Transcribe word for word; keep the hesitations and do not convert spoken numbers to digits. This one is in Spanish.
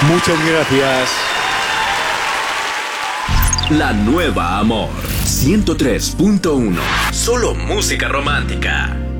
Muchas gracias. La nueva Amor ciento tres punto uno. Solo música romántica.